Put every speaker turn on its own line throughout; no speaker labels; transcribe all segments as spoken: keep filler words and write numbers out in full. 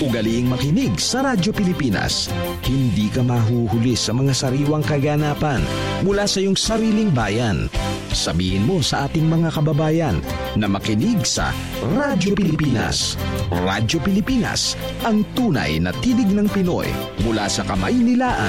Ugaliing makinig sa Radyo Pilipinas. Hindi ka mahuhuli sa mga sariwang kaganapan mula sa iyong sariling bayan. Sabihin mo sa ating mga kababayan na makinig sa Radyo Pilipinas. Radyo Pilipinas, ang tunay na tinig ng Pinoy mula sa kamay nilaan.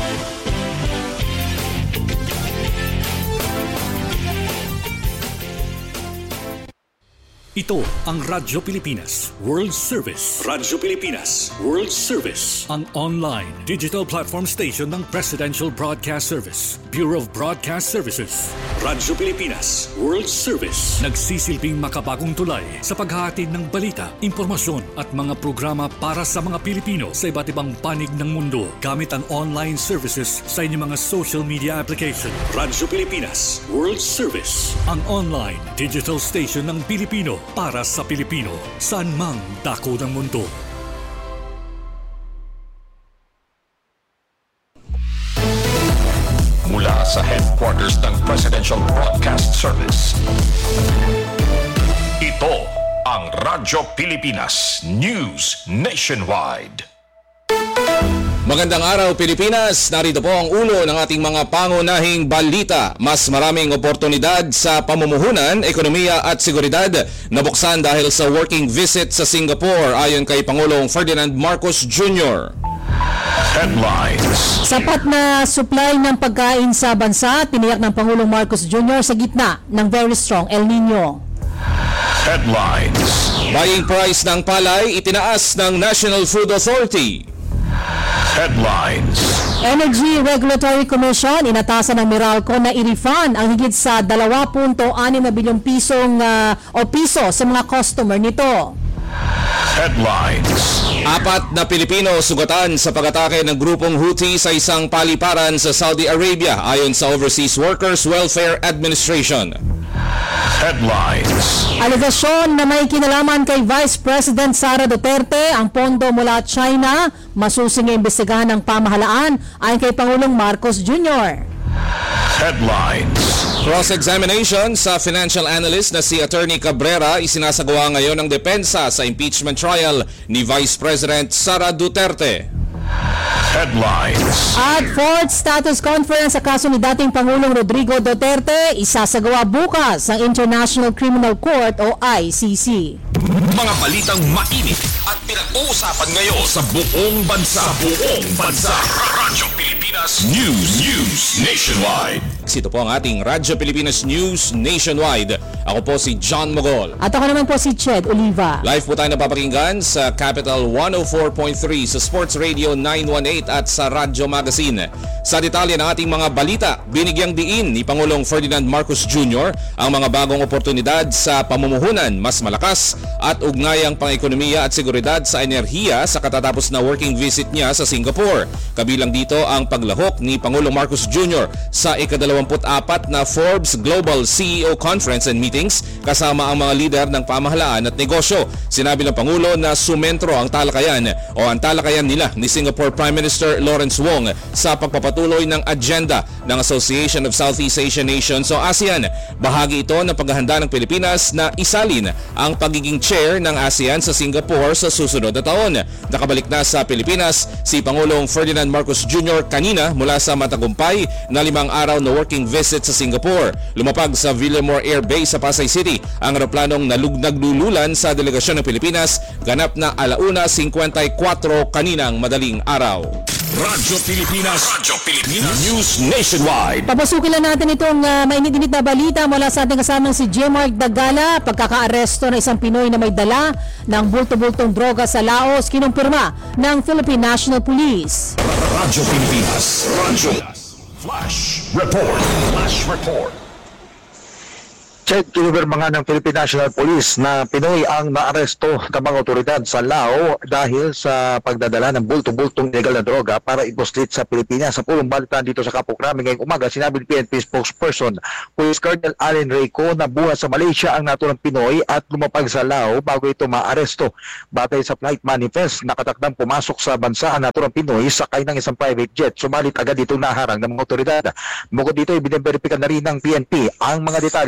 Ito ang Radyo Pilipinas World Service. Radyo Pilipinas World Service, ang online digital platform station ng Presidential Broadcast Service, Bureau of Broadcast Services. Radyo Pilipinas World Service, nagsisilbing makabagong tulay sa paghahatid ng balita, impormasyon at mga programa para sa mga Pilipino sa iba't ibang panig ng mundo gamit ang online services sa inyong mga social media application. Radyo Pilipinas World Service, ang online digital station ng Pilipino para sa Pilipino, saan mang dako ng mundo.
Mula sa headquarters ng Presidential Broadcast Service, ito ang Radyo Pilipinas News Nationwide.
Magandang araw Pilipinas, narito po ang ulo ng ating mga pangunahing balita. Mas maraming oportunidad sa pamumuhunan, ekonomiya at seguridad nabuksan dahil sa working visit sa Singapore ayon kay Pangulong Ferdinand Marcos Junior
Headlines.
Sapat na supply ng pagkain sa bansa, tiniyak ng Pangulong Marcos Junior sa gitna ng very strong El Nino.
Headlines.
Buying price ng palay itinaas ng National Food Authority.
Headlines.
Energy Regulatory Commission inatasan ng Meralco na i-refund ang higit sa two point six na bilyong pisong uh, o piso sa mga customer nito.
Headlines.
Apat na Pilipino sugatan sa pag-atake ng grupong Houthi sa isang paliparan sa Saudi Arabia ayon sa Overseas Workers Welfare Administration.
Headlines.
Alegasyon na may kinalaman kay Vice President Sara Duterte ang pondo mula China, masusing imbestigahan ng pamahalaan ayon kay Pangulong Marcos Junior
Headlines.
Cross-examination sa financial analyst na si Attorney Cabrera isinasagawa ngayon ng depensa sa impeachment trial ni Vice President Sara Duterte.
Headlines.
At fourth status conference sa kaso ni dating Pangulong Rodrigo Duterte isasagawa bukas ang International Criminal Court o I C C.
Mga balitang mainit at pinag-uusapan ngayon sa buong bansa. Sa buong bansa. Radyo Pilipinas News. News Nationwide.
Ito po ang ating Radyo Pilipinas News Nationwide. Ako po si John Mogol.
At ako naman po si Ched Oliva.
Live po tayo napapakinggan sa Capital one oh four point three, sa Sports Radio nine one eight at sa Radyo Magazine. Sa detalye ng ating mga balita, binigyang diin ni Pangulong Ferdinand Marcos Junior ang mga bagong oportunidad sa pamumuhunan, mas malakas at ugnayang pang-ekonomiya at seguridad sa enerhiya sa katatapos na working visit niya sa Singapore. Kabilang dito ang paglahok ni Pangulong Marcos Junior sa ikadalawamput apat na Forbes Global C E O Conference and Meetings kasama ang mga lider ng pamahalaan at negosyo. Sinabi ng Pangulo na sumentro ang talakayan o ang talakayan nila ni Singapore Prime Minister Lawrence Wong sa pagpapatuloy ng agenda ng Association of Southeast Asian Nations o ASEAN. Bahagi ito ng paghahanda ng Pilipinas na isalin ang pagiging chair ng ASEAN sa Singapore sa susunod na taon. Nakabalik na sa Pilipinas si Pangulong Ferdinand Marcos Junior kanina mula sa matagumpay na limang araw na working visit sa Singapore. Lumapag sa Villamor Air Base sa Pasay City ang aeroplanong nalugnag-lululan sa delegasyon ng Pilipinas ganap na alauna singkwentakwatro kaninang madaling araw.
Radyo Pilipinas. Radyo Pilipinas News Nationwide.
Papasukin lang natin itong uh, mainit-init na balita mula sa ating kasamang si J. Mark Dagala. Pagkaka-aresto ng isang Pinoy na may dala ng bulto-bultong droga sa Laos, kinumpirma ng Philippine National Police.
Radyo Pilipinas. Radyo Flash Report. Flash Report.
Check, kinumpirma nga ng Philippine National Police na Pinoy ang naaresto ng mga otoridad sa Lao dahil sa pagdadala ng bulto-bultong illegal na droga para i-postlit sa Pilipinas. Sa pulong balitan dito sa Kapok namin ngayong umaga, sinabi ng P N P spokesperson Police Colonel Allen Reyco na buhat sa Malaysia ang naturang Pinoy at lumapag sa Lao bago ito maaresto. Batay sa flight manifest, nakatakdang pumasok sa bansa ang naturang Pinoy sakay ng isang private jet. Sumalit agad itong naharang ng mga otoridad. Bukod dito, ibiniberipikan na rin ng P N P ang mga detalye hinggil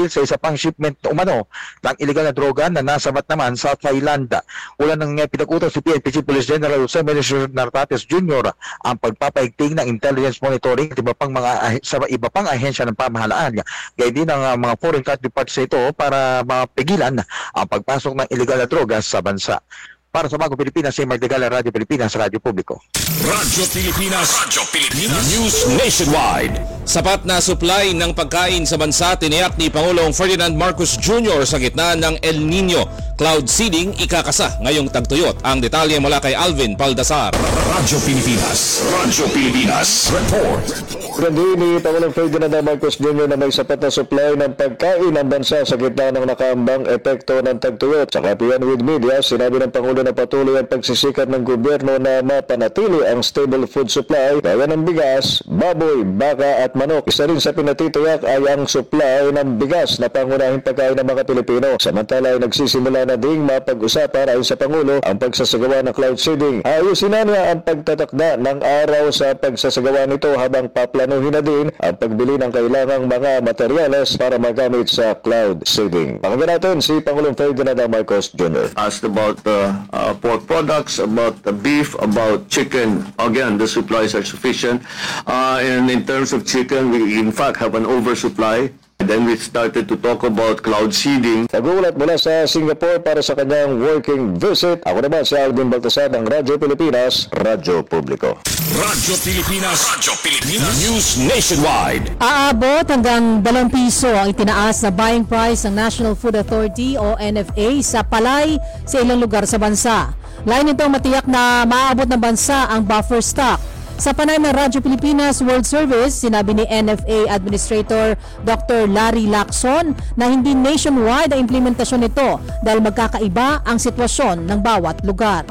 dahil sa isa pang shipment umano ng illegal na droga na nasabat naman sa Thailand. Wala nang pinag-utos si P N P C Police General Jose Meneses Nartates Junior ang pagpapaigting ng intelligence monitoring at iba pang mga sa iba pang ahensya ng pamahalaan. Gaya din ang uh, mga foreign counterparts ito para mapigilan ang pagpasok ng illegal na droga sa bansa. Para sa Bagong Pilipinas, si Mark Degala, Radyo Pilipinas, Radyo Publiko.
Radyo Pilipinas, Radyo Pilipinas, News Nationwide.
Sapat na supply ng pagkain sa bansa tiniyak ni Pangulong Ferdinand Marcos Junior sa gitna ng El Nino. Cloud seeding ikakasa ngayong tagtuyot. Ang detalye mula kay Alvin Paldasar.
Radyo Pilipinas, Radyo Pilipinas, report.
Kundi ni Pangulong Ferdinand Marcos Junior na may sapat na supply ng pagkain ng bansa sa gitna ng nakaambang epekto ng tagtuyot. Sa kapihan with media, sinabi ng Pangulo na patuloy ang pagsisikap ng gobyerno na mapanatili ang stable food supply gaya ng bigas, baboy, baka at manok. Isa rin sa pinatitiyak ay ang supply ng bigas na pangunahing pagkain ng mga Pilipino. Samantala ay nagsisimula na ding mapag-usapan ayon sa Pangulo ang pagsasagawa ng cloud seeding. Ayusin na niya ang pagtatakda ng araw sa pagsasagawa nito habang paplanuhin na din ang pagbili ng kailangang mga materyales para magamit sa cloud seeding. Pakinggan natin si Pangulong Ferdinand Marcos Junior
Asked about uh, uh, pork products, about the beef, about chicken. Again, the supplies are sufficient. Uh, and in terms of chicken, we in fact have an oversupply. Then we started to talk about cloud seeding.
Nagulat mula sa Singapore para sa kanyang working visit. Ako naman si Alvin Baltasar ng Radyo Pilipinas, Radyo Publiko.
Radyo Pilipinas, Radyo Pilipinas, News Nationwide.
Aabot hanggang dalawang piso ang itinaas na buying price ng National Food Authority o N F A sa palay sa ilang lugar sa bansa. Lain nitong matiyak na maaabot ng bansa ang buffer stock. Sa panay ng Radyo Pilipinas World Service, sinabi ni N F A Administrator Doctor Larry Lacson na hindi nationwide ang implementasyon nito dahil magkakaiba ang sitwasyon ng bawat lugar.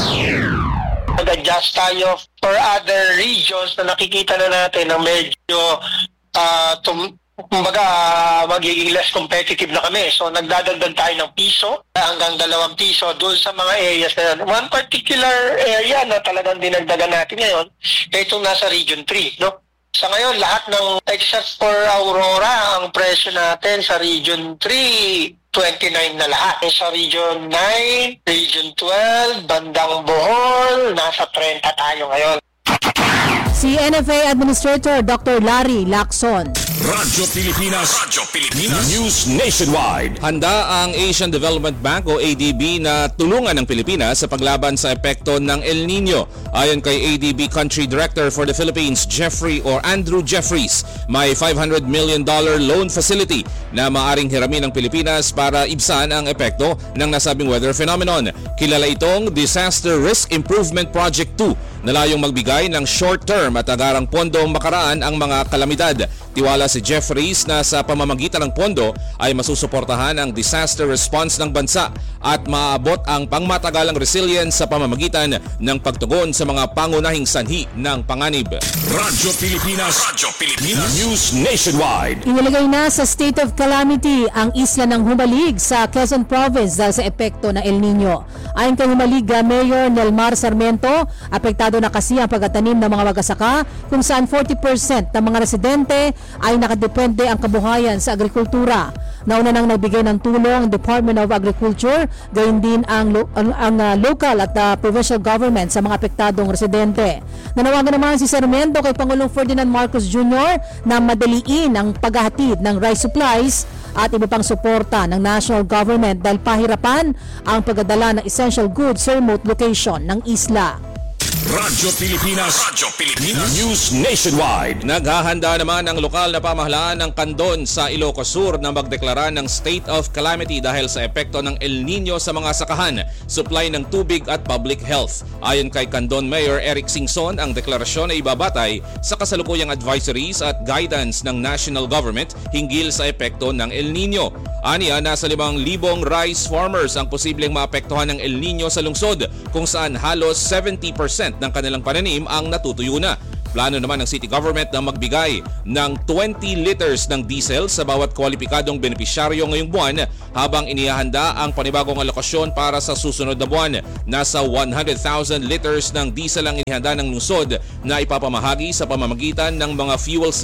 Nag-adjust tayo for other regions na nakikita na natin na medyo uh, tum- kumbaga uh, magiging less competitive na kami. So nagdadagdag tayo ng piso hanggang dalawang piso doon sa mga areas na yun. One particular area na talagang dinagdagan natin ngayon ay itong nasa Region three. No? Sa ngayon, lahat ng except for Aurora, ang presyo natin sa Region three, twenty-nine na lahat. Sa Region nine, Region twelve, Bandang Bohol, nasa thirty tayo ngayon.
Si N F A Administrator Doctor Larry Lacson.
Radyo Pilipinas, Radyo Pilipinas, News Nationwide.
Handa ang Asian Development Bank o A D B na tulungan ng Pilipinas sa paglaban sa epekto ng El Nino. Ayon kay A D B Country Director for the Philippines, Jeffrey or Andrew Jeffries, may five hundred million dollars loan facility na maaring hiramin ng Pilipinas para ibsan ang epekto ng nasabing weather phenomenon. Kilala itong Disaster Risk Improvement Project two na layong magbigay ng short-term at agarang pondong makaraan ang mga kalamidad. Tiwala si Jeffries na sa pamamagitan ng pondo ay masusuportahan ang disaster response ng bansa at maaabot ang pangmatagalang resilience sa pamamagitan ng pagtugon sa mga pangunahing sanhi ng panganib.
Radyo Pilipinas, Radyo Pilipinas, News Nationwide.
Inilagay na sa state of calamity ang isla ng Humalig sa Quezon Province dahil sa epekto ng El Nino. Ayon kay Humalig Mayor Nelmar Sarmiento, apektado na kasi ang pagtatanim ng mga magsasaka kung saan forty percent ng mga residente ay nakadepende ang kabuhayan sa agrikultura. Nauna nang nagbigay ng tulong ang Department of Agriculture, gayon din ang, lo- ang, ang uh, local at uh, provincial government sa mga apektadong residente. Nanawagan naman si Sarmiento kay Pangulong Ferdinand Marcos Junior na madaliin ang paghahatid ng rice supplies at iba pang suporta ng national government dahil pahirapan ang pagdadala ng essential goods sa remote location ng isla.
Radyo Pilipinas, Radyo Pilipinas, News Nationwide.
Naghahanda naman ang lokal na pamahalaan ng Candon sa Ilocos Sur na magdeklara ng state of calamity dahil sa epekto ng El Nino sa mga sakahan, supply ng tubig at public health. Ayon kay Candon Mayor Eric Singson, ang deklarasyon ay ibabatay sa kasalukuyang advisories at guidance ng national government hinggil sa epekto ng El Nino. Aniya, nasa limang libong rice farmers ang posibleng maapektuhan ng El Nino sa lungsod kung saan halos seventy percent ng kanilang pananim ang natutuyo na. Plano naman ng city government na magbigay ng twenty liters ng diesel sa bawat kwalipikadong benepisyaryo ngayong buwan habang inihahanda ang panibagong alokasyon para sa susunod na buwan. Nasa one hundred thousand liters ng diesel ang inihanda ng lungsod na ipapamahagi sa pamamagitan ng mga fuel slip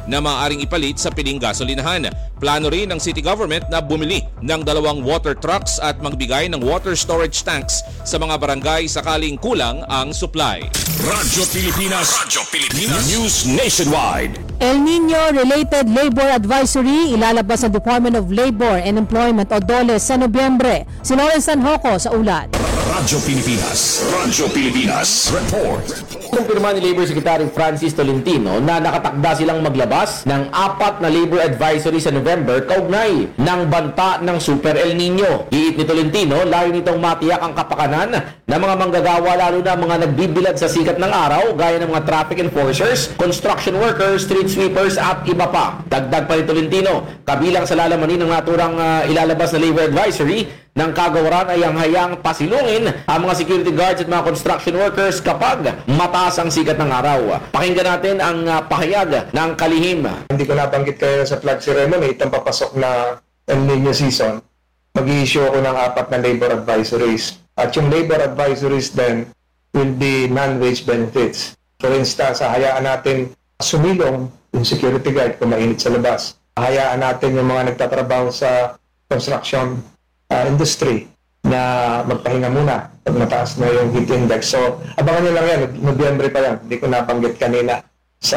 na maaaring ipalit sa piling gasolinahan. Plano rin ng city government na bumili ng dalawang water trucks at magbigay ng water storage tanks sa mga barangay sakaling kulang ang supply.
Radyo Pilipinas, Radyo Pilipinas News Nationwide.
El Nino-related labor advisory ilalabas ng Department of Labor and Employment o DOLE sa Nobyembre. Si Lawrence Sanjoco sa ulat.
Radyo Pilipinas, Radyo Pilipinas Report.
Kumpirma ni Labor Secretary Francis Tolentino na nakatakda silang maglabas ng apat na labor advisory sa November kaugnay ng banta ng Super El Nino. Giit ni Tolentino, layo nitong matiyak ang kapakanan ng mga manggagawa lalo na mga nagbibilad sa sikat ng araw gaya ng mga traffic enforcers, construction workers, street sweepers at iba pa. Dagdag pa ni Tolentino, kabilang sa lalamanin ng naturang uh, ilalabas na labor advisory ng kagawaran ay ang hayang pasilungin ang mga security guards at mga construction workers kapag mataas ang sikat ng araw. Pakinggan natin ang uh, pahayag ng kalihim.
Hindi ko nabanggit kayo sa flag ceremony, itong papasok na El Nino season, mag-i-issue ako ng apat na labor advisories. At yung labor advisories then will be non-wage benefits. For instance, hayaan natin sumilong yung security guard kung mainit sa labas. Hayaan natin yung mga nagtatrabaho sa construction Uh, industry na magpahinga muna pag mataas na yung heat index. So, abangan nyo lang yan. Nobyembre pa yan. Hindi ko nabanggit kanina sa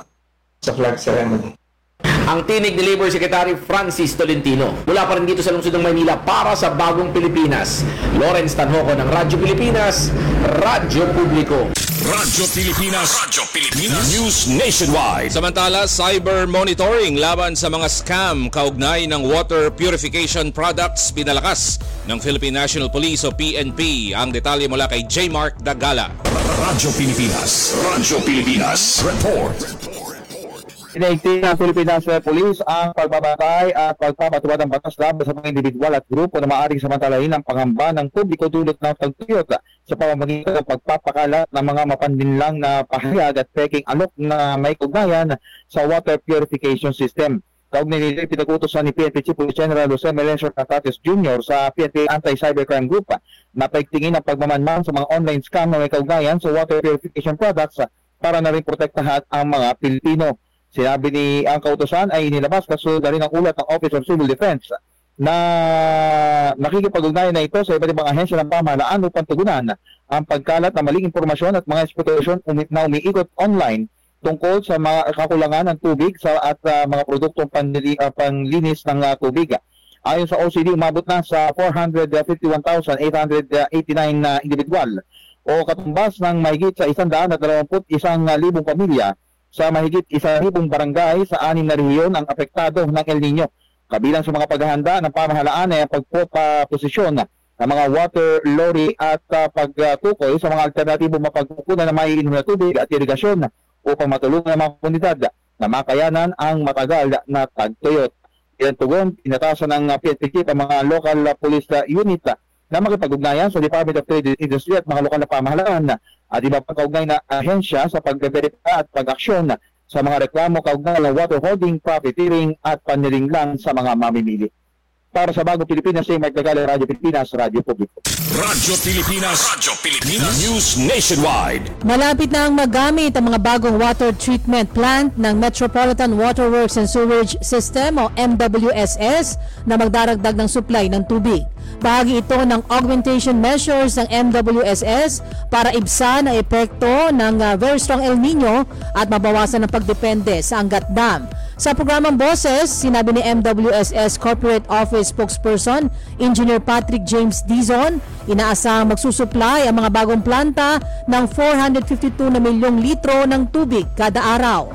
sa flag ceremony.
Ang tinig ni Labor Secretary Francis Tolentino. Mula pa rin dito sa lungsod ng Maynila para sa Bagong Pilipinas. Lawrence Sanjoco ng Radyo Pilipinas, Radyo Publiko.
Radyo Pilipinas, Radyo Pilipinas News Nationwide.
Samantala, cyber monitoring laban sa mga scam kaugnay ng water purification products pinalakas ng Philippine National Police o P N P. Ang detalye mula kay J. Mark Dagala.
Radyo Pilipinas, Radyo Pilipinas Report.
Inaigting ng Philippine National Police ang pagbabantay at pagpapatupad ng batas laban sa mga individual at grupo na maaaring samantalahin ang pangamba ng publiko dulot ng tagtuyot sa pamamagitan ng pagpapakalat ng mga mapandinlang na pahayag at peking alok na may ugnayan sa water purification system. Kaugnay nila pinag-utosan ni P N P Chief Police General Jose Melencio Catates Junior sa P N P Anti-Cybercrime Group na paigtingin ang pagmamanman sa mga online scam na may kaugnayan sa water purification products para na rin protektahan ang mga Pilipino. Sinabi ni ang kautosan ay inilabas kasunod na rin ang ulat ng Office of Civil Defense na nakikipag-ugnayan na ito sa iba't ibang ahensya ng pamahalaan upang tugunan ang pagkalat ng maling impormasyon at mga spekulasyon na umiikot online tungkol sa mga kakulangan ng tubig sa, at uh, mga produktong panlili, uh, panlinis ng uh, tubig. Ayon sa O C D, umabot na sa four hundred fifty-one thousand eight hundred eighty-nine na uh, individual o katumbas ng mahigit sa one hundred twenty-one thousand pamilya sa mahigit isang libong barangay sa anim na rehiyon ang apektado ng El Nino. Kabilang sa mga paghahanda ng pamahalaan ay ang pagpoposisyon ng mga water lorry at uh, pagtukoy sa mga alternatibong mapagkukunan ng maiinom na tubig at irigasyon upang matulungan ang mga komunidad na makayanan ang matagal na tagtuyot. Iyan tugon, pinatasan ng P N P Chief ang mga local police unit na makipag-ugnayan sa Department of Trade and Industry at mga lokal na pamahalaan at iba pang kaugnay na ahensya sa pag-verify at pag-aksyon sa mga reklamo kaugnay ng water holding, profiteering at panlilinglang sa mga mamimili. Para sa Bagong Pilipinas, J. Mark Dagala, Radyo Pilipinas, Radyo Publiko.
Radyo Pilipinas, Radyo Pilipinas News Nationwide.
Malapit na ang magamit ang mga bagong water treatment plant ng Metropolitan Water Works and Sewerage System o M W S S na magdaragdag ng supply ng tubig. Bahagi ito ng augmentation measures ng M W S S para ibsan ang epekto ng uh, very strong El Nino at mabawasan ang pagdepende sa Angat Dam. Sa programang Boses, sinabi ni M W S S Corporate Office Spokesperson Engineer Patrick James Dizon, inaasahang magsusupply ang mga bagong planta ng four hundred fifty-two na milyong litro ng tubig kada araw.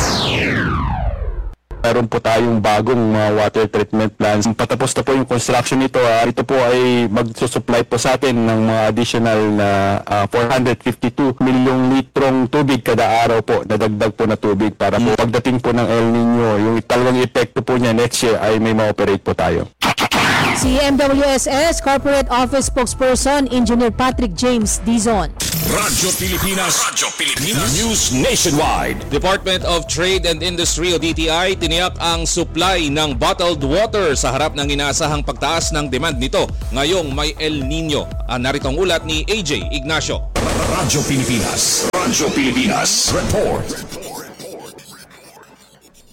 Meron po tayong bagong uh, water treatment plants. Patapos na po yung construction nito. Uh, ito po ay magsusupply po sa atin ng mga additional na uh, four hundred fifty-two milyong litrong tubig kada araw po. Nadagdag po na tubig para po pagdating po ng El Nino, yung talagang epekto po niya next year ay may ma-operate po tayo.
Si M W S S Corporate Office Spokesperson Engineer Patrick James Dizon.
Radyo Pilipinas, Radyo Pilipinas News Nationwide.
Department of Trade and Industry o D T I tiniyak ang supply ng bottled water sa harap ng inaasahang pagtaas ng demand nito ngayong may El Nino. Ah, narito ang ulat ni A J Ignacio.
Radyo Pilipinas, Radyo Pilipinas Report.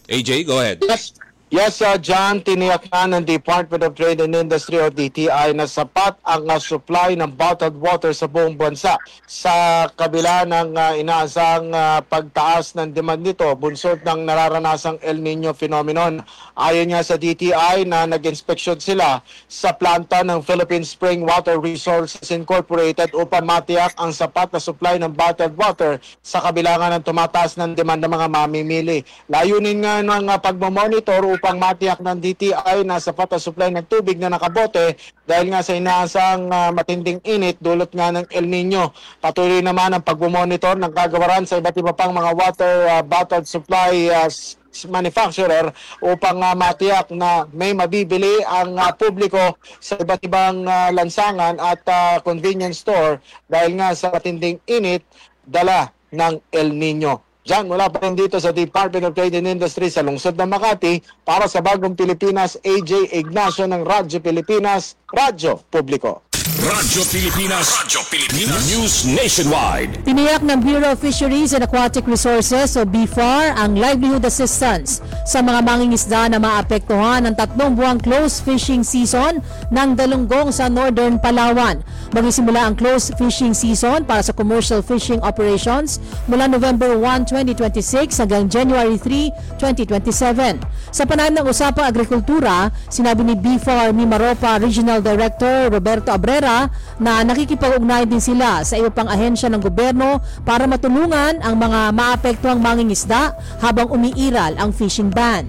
A J, go ahead.
Yes. Yes, uh, John, tiniyak na ng Department of Trade and Industry o D T I na sapat ang uh, supply ng bottled water sa buong bansa. Sa kabila ng uh, inaasang uh, pagtaas ng demand nito, bunsod ng nararanasang El Nino phenomenon. Ayon nga sa D T I na nag-inspeksyon sila sa planta ng Philippine Spring Water Resources Incorporated upang matiyak ang sapat na supply ng bottled water sa kabila nga ng tumataas ng demand ng mga mamimili. Layunin nga ng uh, pagmamonitor upang matiyak ng D T I na sapat na supply ng tubig na nakabote dahil nga sa inaasang uh, matinding init dulot nga ng El Nino. Patuloy naman ang pagmamonitor ng kagawaran sa iba't iba pang mga water uh, bottled supply uh, manufacturer upang uh, matiyak na may mabibili ang uh, publiko sa iba't ibang uh, lansangan at uh, convenience store dahil nga sa matinding init dala ng El Nino. Diyan, mula pa rin dito sa Department of Trade and Industry sa lungsod ng Makati para sa Bagong Pilipinas, A J Ignacio ng Radyo Pilipinas, Radyo Publiko.
Radyo Pilipinas, Radyo Pilipinas News Nationwide.
Tiniyak ng Bureau of Fisheries and Aquatic Resources o B F A R ang livelihood assistance sa mga mangingisda na maapektuhan ng tatlong buwang close fishing season ng Dalunggong sa Northern Palawan. Magsisimula ang close fishing season para sa commercial fishing operations mula November first, twenty twenty-six hanggang January third, twenty twenty-seven. Sa panayam ng Usapang Agrikultura, sinabi ni B F A R Mimaropa Regional Director Roberto Abrera na nakikipag-ugnay din sila sa iba pang ahensya ng gobyerno para matulungan ang mga maapektuhang mangingisda habang umiiral ang fishing ban.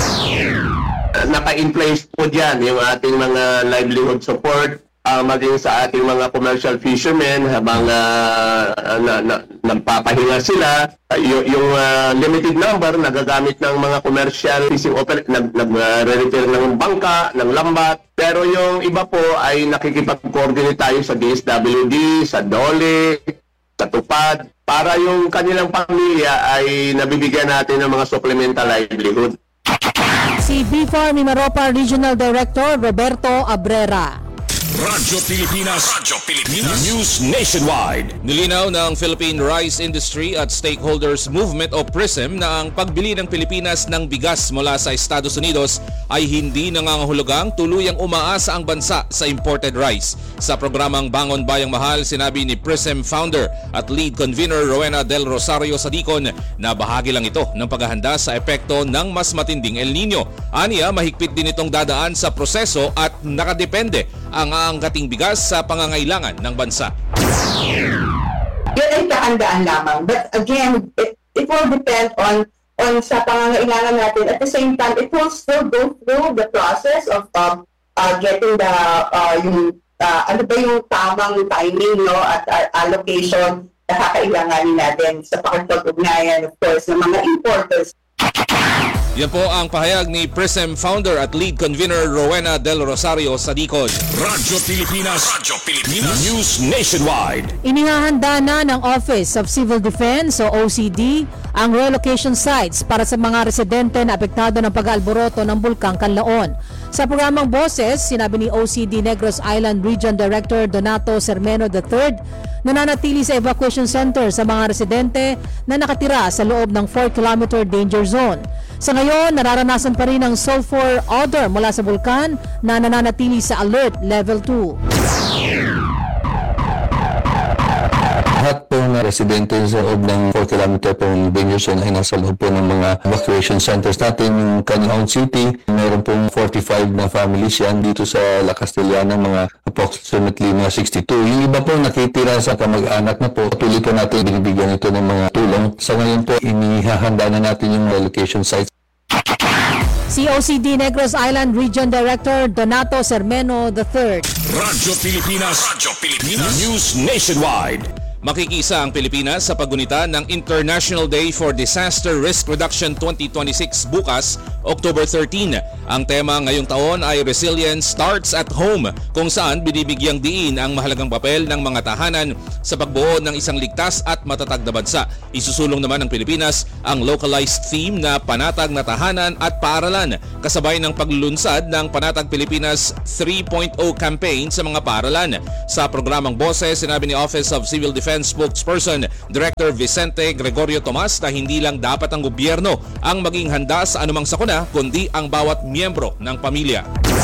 Naka-in-place po dyan yung ating mga livelihood support, uh, maging sa ating mga commercial fishermen habang uh, na, na, nagpapahinga sila. Uh, yung yung uh, limited number nagagamit ng mga commercial fishing operator, nag-repair uh, ng bangka, ng lambat. Pero yung iba po ay nakikipag-coordinate tayo sa D S W D, sa D O L E, sa Tupad, para yung kanilang pamilya ay nabibigyan natin ng mga supplemental livelihood.
Si B F A R Mimaropa Regional Director Roberto Abrera.
Radyo Pilipinas, Radyo Pilipinas News Nationwide.
Nilinaw ng Philippine Rice Industry at Stakeholders Movement o PRISM na ang pagbili ng Pilipinas ng bigas mula sa Estados Unidos ay hindi nangangahulugang tuluyang umaasa ang bansa sa imported rice. Sa programang Bangon Bayang Mahal, sinabi ni PRISM founder at lead convener Rowena Del Rosario Sadicon na bahagi lang ito ng paghahanda sa epekto ng mas matinding El Nino. Aniya, mahigpit din itong dadaan sa proseso at nakadepende ang aangkating bigas sa pangangailangan ng bansa.
Yan ay kahandaan lamang. But again, it, it will depend on on sa pangangailangan natin. At the same time, it will still go through the process of um, uh, getting the uh, yung uh, ano ba yung tamang timing, no, at uh, allocation na kakailanganin natin sa pakikipag-ugnayan, of course, ng mga importers.
Yan po ang pahayag ni PRISM founder at lead convener Rowena Del Rosario Sadicon.
Radyo Pilipinas, Radyo Pilipinas News Nationwide.
Inihahanda na ng Office of Civil Defense o O C D ang relocation sites para sa mga residente na apektado ng pag-aalboroto ng Bulkang Kanlaon. Sa programang Boses, sinabi ni O C D Negros Island Region Director Donato Sermeno the third, nananatili sa evacuation center sa mga residente na nakatira sa loob ng four kilometer danger zone. Sa ngayon, nararanasan pa rin ang sulfur odor mula sa bulkan na nananatili sa alert level two.
Lahat po ng residente sa loob ng four kilometer pong danger zone ay nasa loob po ng mga evacuation centers natin. Yung Canlaon City, mayroon pong forty-five na families yan dito sa La Castellana, mga approximately mga sixty-two. Yung iba po nakitira sa kamag-anak na po, patuloy po natin binibigyan ito ng mga tulong. Sa ngayon po, inihahanda na natin yung relocation sites.
Si O C D Negros Island Region Director Donato Sermeno the third.
Radyo Pilipinas, Radyo Pilipinas News Nationwide.
Makikisa ang Pilipinas sa paggunita ng International Day for Disaster Risk Reduction twenty twenty-six bukas, October thirteen. Ang tema ngayong taon ay Resilience Starts at Home, kung saan binibigyang diin ang mahalagang papel ng mga tahanan sa pagbuo ng isang ligtas at matatag na bansa. Isusulong naman ng Pilipinas ang localized theme na Panatag na Tahanan at Paaralan, kasabay ng paglulunsad ng Panatag Pilipinas three point oh campaign sa mga paaralan. Sa programang Boses, sinabi ni Office of Civil Defense spokesperson Director Vicente Gregorio Tomas na hindi lang dapat ang gobyerno ang maging handa sa anumang sakuna, kundi ang bawat miyembro ng pamilya.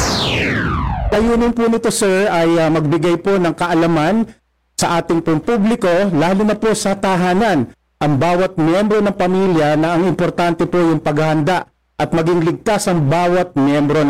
Layunin po nito, sir, ay uh, magbigay po ng kaalaman sa ating pong publiko, lalo na po sa tahanan, ang bawat miyembro ng pamilya na ang importante po yung paghahanda at maging ligtas ang bawat miyembro.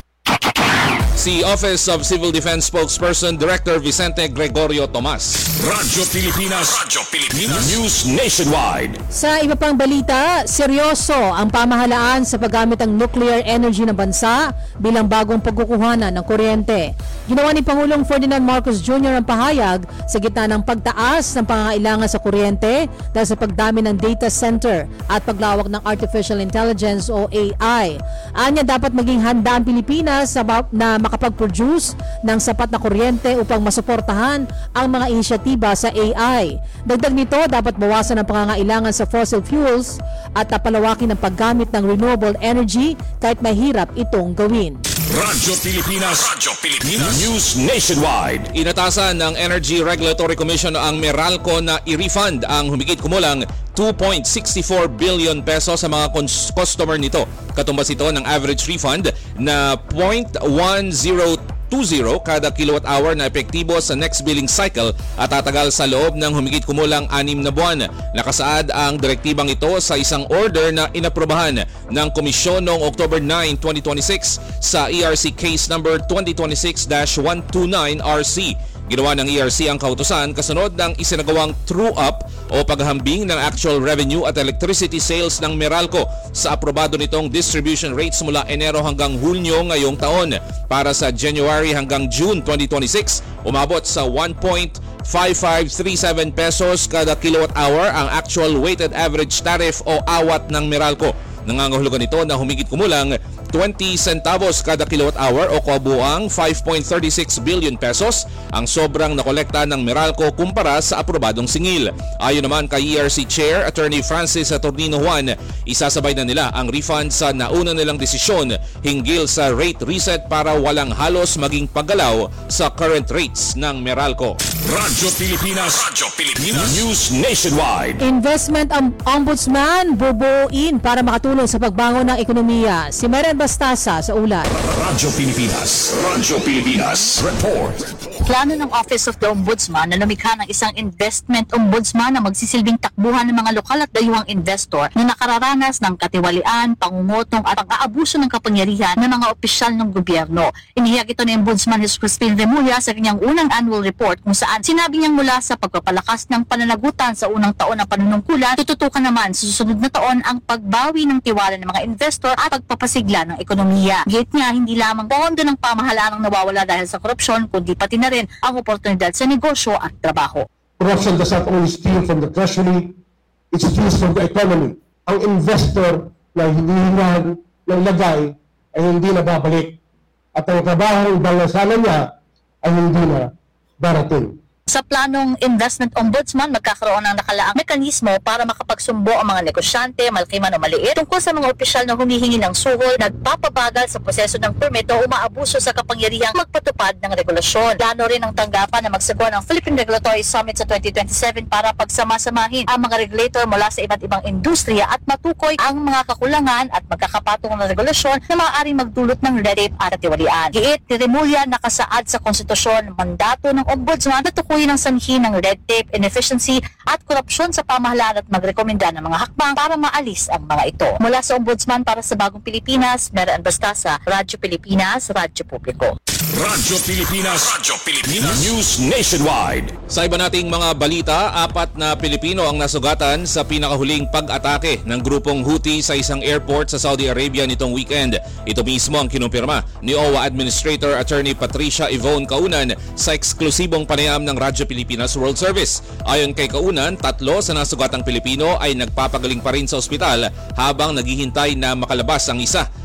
Si Office of Civil Defense spokesperson Director Vicente Gregorio Tomas.
Radyo Pilipinas, Radyo Pilipinas News Nationwide.
Sa iba pang balita, seryoso ang pamahalaan sa paggamit ng nuclear energy ng bansa bilang bagong pagkukuhanan ng kuryente. Ginawa ni Pangulong Ferdinand Marcos Junior ang pahayag sa gitna ng pagtaas ng pangangailangan sa kuryente dahil sa pagdami ng data center at paglawak ng artificial intelligence o A I. Anya, dapat maging handa ang Pilipinas na makapag-produce ng sapat na kuryente upang masuportahan ang mga inisyatiba sa A I. Dagdag nito, dapat bawasan ang pangangailangan sa fossil fuels at palawakin ang paggamit ng renewable energy kahit mahirap itong gawin.
Radyo Pilipinas, Radyo Pilipinas News Nationwide.
Inatasan ng Energy Regulatory Commission ang Meralco na i-refund ang humigit kumulang two point six four billion pesos sa mga customer nito. Katumbas ito ng average refund na zero point one zero two zero kada kilowatt hour na epektibo sa next billing cycle at tatagal sa loob ng humigit kumulang anim na buwan. Nakasaad ang direktibang ito sa isang order na inaprobahan ng komisyon noong October nine, twenty twenty-six sa E R C case number twenty twenty-six dash one twenty-nine R C. Ginawa ng E R C ang kautusan kasunod ng isinagawang true-up o paghambing ng actual revenue at electricity sales ng Meralco sa aprobado nitong distribution rates mula Enero hanggang Hulyo ngayong taon. Para sa January hanggang June twenty twenty-six, umabot sa one point five five three seven pesos kada kilowatt hour ang actual weighted average tariff o awat ng Meralco. Nangangahulugan ito na humigit kumulang twenty centavos kada kilowatt hour o kabuuang five point three six billion pesos ang sobrang nakolekta ng Meralco kumpara sa aprobadong singil. Ayon naman kay E R C Chair Attorney Francis Saturnino Juan, isasabay na nila ang refund sa nauna nilang desisyon hinggil sa rate reset para walang halos maging paggalaw sa current rates ng Meralco.
Radyo Pilipinas, Radyo Pilipinas News Nationwide.
Investment ang Ombudsman bubuuin para makatulong sa pagbangon ng ekonomiya. Si Meren Bastasa sa ulat.
Radyo Pilipinas, Radyo Pilipinas Report.
Plano ng Office of the Ombudsman na lumikha ng isang investment ombudsman na magsisilbing takbuhan ng mga lokal at dayuhang investor na nakararanas ng katiwalian, pangungutong at pang-aabuso ng kapangyarihan ng mga opisyal ng gobyerno. Inihiyag ito ni Ombudsman Ms. Crispin Remulla sa kanyang unang annual report kung saan sinabi niyang mula sa pagpapalakas ng pananagutan sa unang taon ng panunungkulan, tututukan naman sa susunod na taon ang pagbawi ng tiwala ng mga investor at pagpapasigla ng ekonomiya. Gate niya, hindi lamang pondo ng pamahalaan ang nawawala dahil sa korupsyon, kundi pati na rin ang oportunidad sa negosyo at trabaho.
Corruption does not only steal from the treasury, it steals from the economy. Ang investor na hinihingan ng lagay ay hindi na babalik at ang trabaho ng balasanan niya ay hindi na darating.
Sa planong investment ombudsman, magkakaroon ng nakalaang mekanismo para makapagsumbo ang mga negosyante, malaki man o maliit, tungkol sa mga opisyal na humihingi ng suhol, nagpapabagal sa proseso ng permit o umaabuso sa kapangyarihang magpatupad ng regulasyon. Plano rin ang tanggapan na magsagawa ng Philippine Regulatory Summit sa twenty twenty-seven para pagsama-samahin ang mga regulator mula sa iba't ibang industriya at matukoy ang mga kakulangan at magkakapatungan ng regulasyon na maaaring magdulot ng red tape at katiwalian. Giit ni Remulla, nakasaad sa konstitusyon mandato ng ombudsman na tukoy ng sanhi ng red tape, inefficiency at korupsyon sa pamahalaan at magrekomenda ng mga hakbang para maalis ang mga ito. Mula sa Ombudsman para sa Bagong Pilipinas, Meren Bastasa, Radyo Pilipinas, Radyo Publiko.
Radyo Pilipinas, Radyo Pilipinas News Nationwide.
Sa iba nating mga balita, apat na Pilipino ang nasugatan sa pinakahuling pag-atake ng grupong Houthi sa isang airport sa Saudi Arabia nitong weekend. Ito mismo ang kinumpirma ni O W A Administrator Attorney Patricia Yvonne Kaunan sa eksklusibong panayam ng Radyo Pilipinas World Service. Ayon kay Kaunan, tatlo sa nasugatang Pilipino ay nagpapagaling pa rin sa ospital habang naghihintay na makalabas ang isa.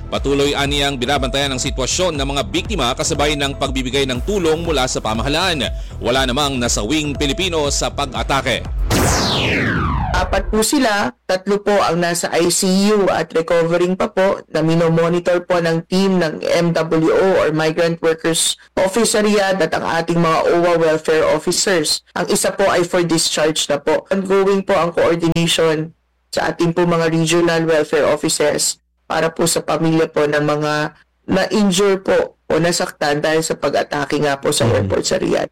Patuloy aniyang binabantayan ang sitwasyon ng mga biktima kasabay ng pagbibigay ng tulong mula sa pamahalaan. Wala namang nasawing Pilipino sa pag-atake.
Apat po sila, tatlo po ang nasa I C U at recovering pa po na minomonitor po ng team ng M W O or Migrant Workers Office sa Riyadh at ang ating mga O W A welfare officers. Ang isa po ay for discharge na po. Ongoing po ang coordination sa ating po mga regional welfare offices para po sa pamilya po ng mga na-injure po o nasaktan dahil sa pag-atake nga po sa airport sa Riyadh.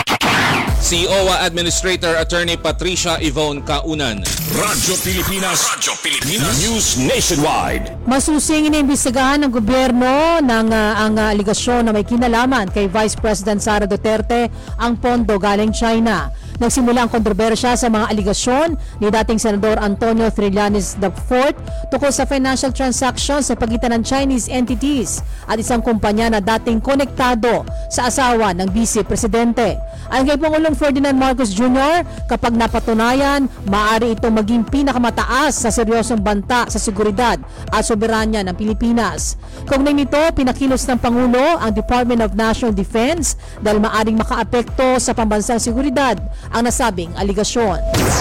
Si O W A Administrator Attorney Patricia Yvonne Kaunan.
Radyo Pilipinas, Radyo Pilipinas News Nationwide.
Masusing iniimbestigahan ng gobyerno ng uh, ang uh, aligasyon na may kinalaman kay Vice President Sara Duterte ang pondo galing China. Nagsimula ang kontrobersya sa mga aligasyon ni dating Senador Antonio Trillanes the fourth tungkol sa financial transactions sa pagitan ng Chinese entities at isang kumpanya na dating konektado sa asawa ng Vice Presidente. Ayon kay Pangulong Ferdinand Marcos Junior, kapag napatunayan, maaari itong maging pinakamataas sa seryosong banta sa seguridad at soberanya ng Pilipinas. Kaugnay nito, pinakilos ng Pangulo ang Department of National Defense dahil maaring makaapekto sa pambansang seguridad ang nasabing aligasyon.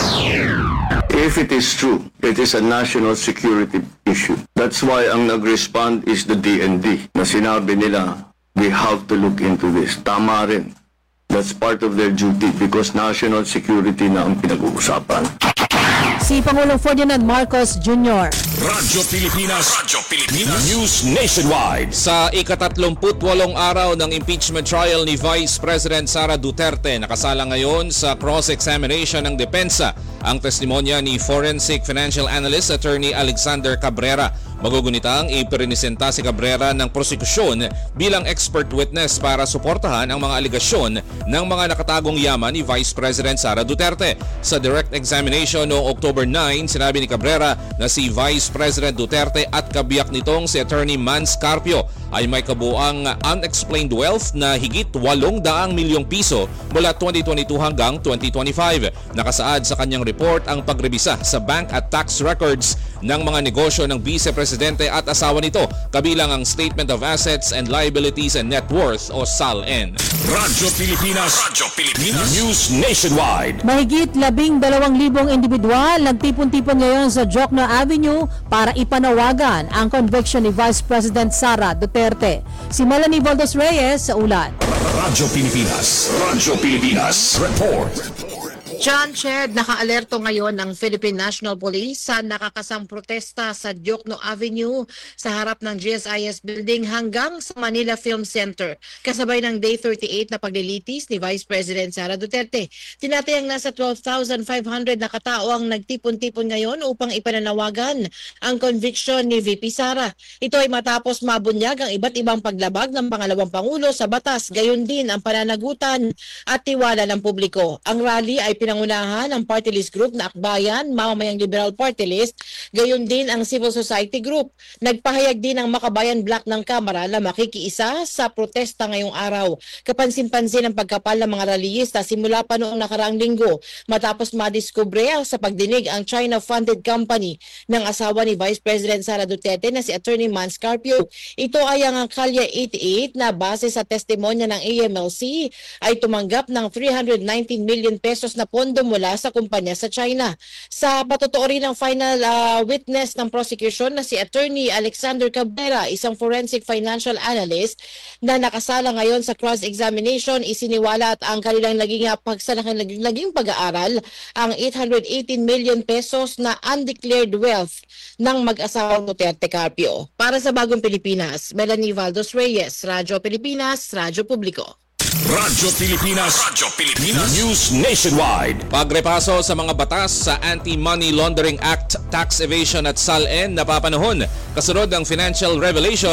If it is true, it is a national security issue. That's why ang nag-respond is the D N D na sinabi nila, we have to look into this. Tama rin. That's part of their duty because national security na ang pinag-uusapan.
Si Pangulong Ferdinand Marcos Junior
Radyo Pilipinas, Radyo Pilipinas News Nationwide.
Sa ikatatlumput walong araw ng impeachment trial ni Vice President Sara Duterte, nakasala ngayon sa cross-examination ng depensa ang testimonya ni Forensic Financial Analyst Attorney Alexander Cabrera. Magugunitang ipresenta si Cabrera ng prosekusyon bilang expert witness para suportahan ang mga aligasyon ng mga nakatagong yaman ni Vice President Sara Duterte. Sa direct examination noong October nine, sinabi ni Cabrera na si Vice President Duterte at kabiyak nitong si Attorney Mans Carpio ay may kabuang unexplained wealth na higit walong daang milyong piso mula twenty twenty-two hanggang twenty twenty-five. Nakasaad sa kanyang report ang pagrebisa sa bank at tax records ng mga negosyo ng Vice Presidente at asawa nito, kabilang ang Statement of Assets and Liabilities and Net Worth o S A L N.
Radyo Pilipinas, Radyo Pilipinas News Nationwide.
Mahigit labing dalawang libong individual nagtipon-tipon ngayon sa Jokno Avenue para ipanawagan ang conviction ni Vice President Sara Duterte. Si Melanie Valdes Reyes sa ulat.
Radyo Pilipinas, Radyo Pilipinas Report.
John Chad, naka-alerto ngayon ng Philippine National Police sa nakakasang protesta sa Jokno Avenue sa harap ng G S I S Building hanggang sa Manila Film Center. Kasabay ng Day thirty-eight na paglilitis ni Vice President Sara Duterte. Tinatayang nasa twelve thousand five hundred na katao ang nagtipon-tipon ngayon upang ipananawagan ang conviction ni V P Sara. Ito ay matapos mabunyag ang iba't ibang paglabag ng pangalawang Pangulo sa batas, gayon din ang pananagutan at tiwala ng publiko. Ang rally ay pinangunahan ng party list group na Akbayan, Mamamayang Liberal Party List, gayon din ang civil society group. Nagpahayag din ang Makabayan Bloc ng Kamara na makikiisa sa protesta ngayong araw. Kapansin-pansin ang pagkapal ng mga rallyista simula pa noong nakaraang linggo matapos madiskubre sa pagdinig ang China-funded company ng asawa ni Vice President Sara Duterte na si Attorney Mans Carpio. Ito ay ang Kalye eighty-eight na base sa testimonya ng A M L C ay tumanggap ng three hundred nineteen million pesos na pondo mula sa kumpanya sa China. Sa patutuo rin ng final uh, witness ng prosecution na si Attorney Alexander Cabrera, isang forensic financial analyst na nakasala ngayon sa cross-examination, isiniwala at ang kanilang naging pagsalaking naging, naging pag-aaral ang eight hundred eighteen million pesos na undeclared wealth ng mag-asawang Duterte Carpio. Para sa Bagong Pilipinas, Melanie Valdes Reyes, Radyo Pilipinas, Radyo Publiko.
Radyo Pilipinas, Radyo Pilipinas News Nationwide.
Pagrepaso sa mga batas sa Anti-Money Laundering Act, Tax Evasion at S A L N napapanahon. Kasunod ang financial revelations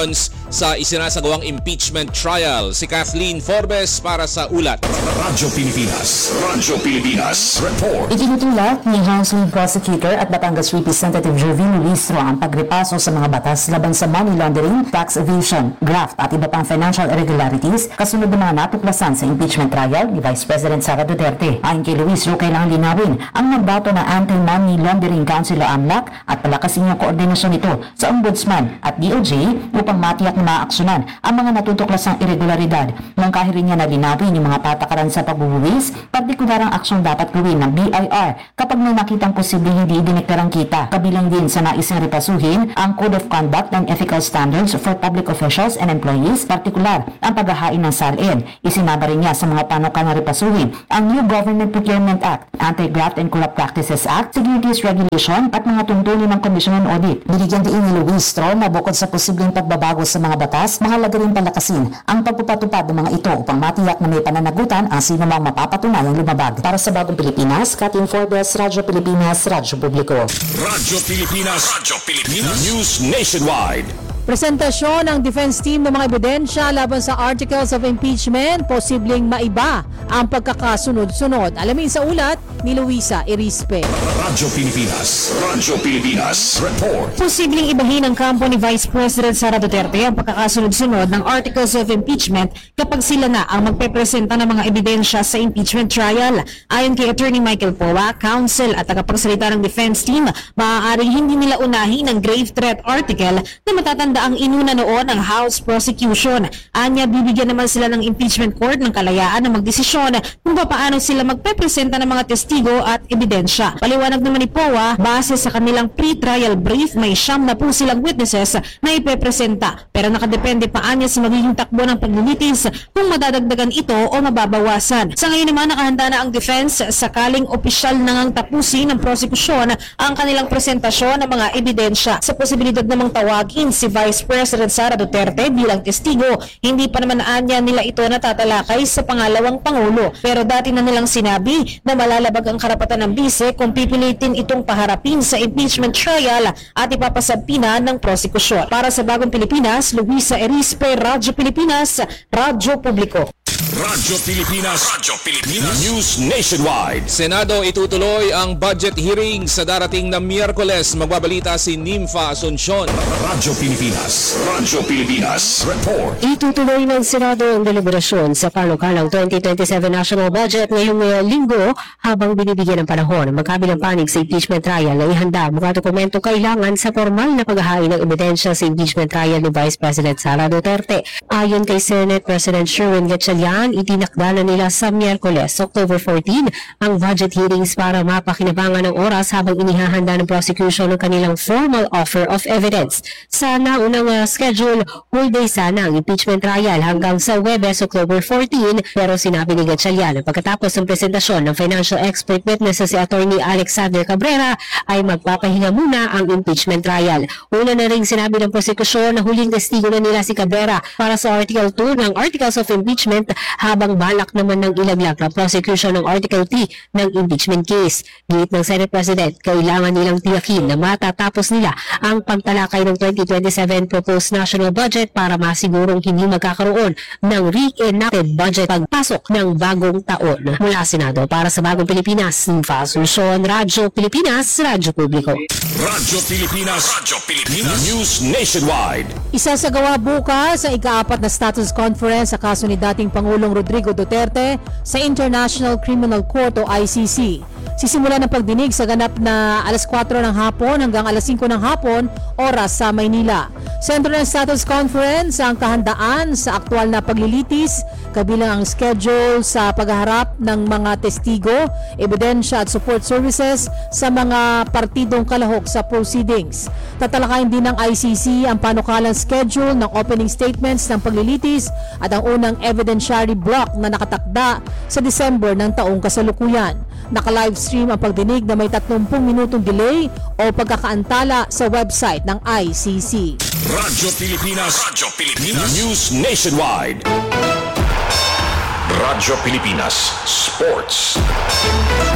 sa isinasagawang impeachment trial. Si Kathleen Forbes para sa ulat.
Radyo Pilipinas, Radyo Pilipinas, report.
Itinutulak ni House Lead Prosecutor at Batangas Representative Jervin Luistro ang pagrepaso sa mga batas laban sa money laundering, tax evasion, graft at iba pang financial irregularities kasunod ng mga natuklasan sa impeachment trial ni Vice President Sara Duterte. Ayon kay Luistro, kailangan linawin ang mandato ng Anti-Money Laundering Council o AMLAC at palakasin ang koordinasyon nito sa Ombudsman at D O J upang matiyak na maaaksyonan ang mga natutuklasang irregularidad. Mangkahi rin niya na linawin yung mga patakaran sa pagbubuwis, partikular ang aksyon dapat gawin ng B I R kapag may nakitang posibleng hindi idineklarang kita. Kabilang din sa nais na repasuhin ang Code of Conduct and Ethical Standards for Public Officials and Employees, partikular ang paghahain ng S A L N. Isinama rin niya sa mga panukang na repasuhin ang New Government Procurement Act, Anti-Graft and Corrupt Practices Act, Securities Regulation at mga tuntunin ng Commission on Audit. Binigyan din ni Luistro na bukod sa posibleng pagbabago sa mga batas, mahalaga rin palakasin ang pagpapatupad ng mga ito upang matiyak na may pananagutan ang sino mang mapapatunayang lumabag. Para sa Bagong Pilipinas, Kathleen Forbes, Radyo Pilipinas, Radyo Publiko.
Radyo Pilipinas, Radyo Pilipinas, News Nationwide.
Presentasyon ng defense team ng mga ebidensya laban sa articles of impeachment, posibleng maiba ang pagkakasunod-sunod. Alamin sa ulat ni Luisa Irispe.
Radyo Pilipinas, Radyo Pilipinas, report.
Posibleng ibahin ng kampo ni Vice President Sara Duterte ang pagkakasunod-sunod ng articles of impeachment kapag sila na ang magpepresenta ng mga ebidensya sa impeachment trial. Ayon kay Attorney Michael Poa, counsel at tagapagsalita ng defense team, maaaring hindi nila unahin ang grave threat article na matatanda ang inuna noon ng House prosecution. Anya, bibigyan naman sila ng impeachment court ng kalayaan na magdesisyon kung paano sila magpepresenta ng mga testigo at ebidensya. Paliwanag naman ni Poa, base sa kanilang pre-trial brief, may siyam na po silang witnesses na ipepresenta. Pero nakadepende pa anya sa magiging takbo ng paglilitis kung madadagdagan ito o mababawasan. Sa ngayon naman, nakahanda na ang defense sakaling opisyal nang tapusin ng prosekusyon ang kanilang presentasyon ng mga ebidensya. Sa posibilidad namang tawagin si Vice President Sara Duterte bilang testigo, hindi pa naman anya nila ito natatalakay sa pangalawang Pangulo. Pero dati na nilang sinabi na malalabag ang karapatan ng bise kung pipilitin itong paharapin sa impeachment trial at ipapasabpina ng prosekusyon. Para sa Bagong Pilipinas, Luisa Erispe, Radyo Pilipinas, Radyo Publiko.
Radyo Pilipinas, Radyo Pilipinas, News Nationwide.
Senado itutuloy ang budget hearing sa darating na Miyerkules. Magbabalita si Nympha Asuncion.
Radyo Pilipinas, Radyo Pilipinas, report.
Itutuloy ng Senado ang deliberasyon sa panukalang twenty twenty-seven national budget ngayong uh, linggo habang binibigyan ng panahon ang magkabilang panig sa impeachment trial na ihanda mga dokumento kailangan sa formal na paghahain ng ebidensya sa impeachment trial ni Vice President Sara Duterte. Ayon kay Senate President Sherwin Gatchalian, itinakda na nila sa Miyerkules, October fourteen, ang budget hearings para mapakinabangan ng oras habang inihahanda ng prosecution ng kanilang formal offer of evidence. Sa naunang uh, schedule, whole day sana ang impeachment trial hanggang sa Huwebes, October fourteen, pero sinabi ni Gatchalian na pagkatapos ng presentasyon ng financial expert witness na si Attorney Alexander Cabrera ay magpapahinga muna ang impeachment trial. Una na rin sinabi ng prosekusyon na huling testigo na nila si Cabrera para sa Article two ng Articles of Impeachment habang balak naman ng ilaglag ng prosecution ng Article three ng impeachment case. Git ng Senate President, kailangan nilang tiyakin na matatapos nila ang pagtalakay ng twenty twenty-seven proposed national budget para masigurong hindi magkakaroon ng re-enacted budget pagpasok ng bagong taon. Mula Senado, para sa Bagong Pilipinas, Nympha Asuncion, Radyo Pilipinas, Radyo Publiko.
Radyo Pilipinas, Radyo Pilipinas, News Nationwide.
Isasagawa bukas ang ikaapat na status conference sa kaso ni dating Pangulong Rodrigo Duterte sa International Criminal Court o I C C. Sisimula ng pagdinig sa ganap na alas kwatro ng hapon hanggang alas singko ng hapon, oras sa Maynila. Sentro ng status conference ang kahandaan sa aktwal na paglilitis, kabilang ang schedule sa paghaharap ng mga testigo, ebidensya at support services sa mga partidong kalahok sa proceedings. Tatalakayin din ng I C C ang panukalang schedule ng opening statements ng paglilitis at ang unang evidentiary block na nakatakda sa December ng taong kasalukuyan. Naka-livestream ang pagdinig na may thirty minutong delay o pagkakaantala sa website ng I C C.
Radyo Pilipinas, Radyo Pilipinas, News Nationwide. Radyo Pilipinas Sports.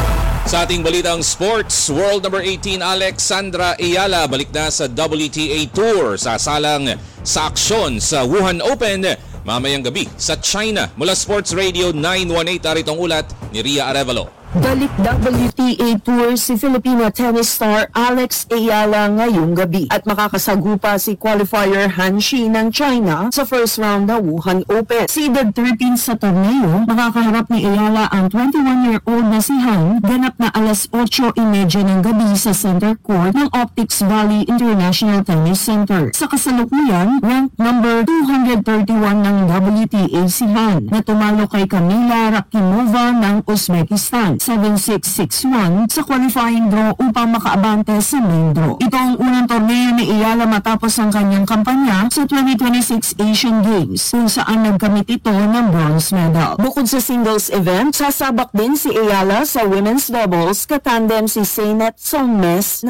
Sa ating balitang sports, world number eighteen Alexandra Ayala balik na sa W T A Tour, sasalang sa aksyon sa Wuhan Open mamayang gabi sa China. Mula Sports Radio nine one eight, aritong ulat ni Ria Arevalo.
Balik W T A Tour si Filipina tennis star Alex Ayala ngayong gabi at makakasagupa si qualifier Han Xi ng China sa first round ng Wuhan Open. Seeded thirteen sa torneo, makakaharap ni Ayala ang twenty-one-year-old na si Han ganap na alas otso trenta ng gabi sa center court ng Optics Valley International Tennis Center. Sa kasalukuyan, ranked number two hundred thirty-one ng W T A si Han na tumalo kay Kamila Rakimova ng Uzbekistan seven six six one sa qualifying draw upang makaabante sa main draw. Ito ang unang torneo ni Ayala matapos ang kanyang kampanya sa twenty twenty-six Asian Games kung saan nagkamit ito ng bronze medal. Bukod sa singles event, sasabak din si Ayala sa women's doubles katandem si Seinet Songmes